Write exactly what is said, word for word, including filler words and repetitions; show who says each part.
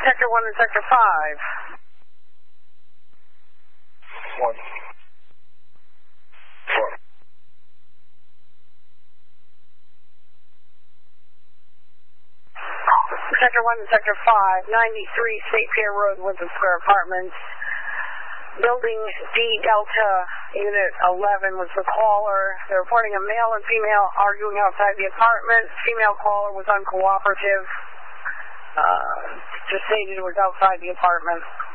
Speaker 1: Sector one and Sector five.
Speaker 2: One. Four.
Speaker 1: Sector one and Sector five, ninety-three State Pier Road, Winton Square Apartments. Building D Delta, Unit eleven was the caller. They're reporting a male and female arguing outside the apartment. Female caller was uncooperative. Uh, just stated it was outside the apartment.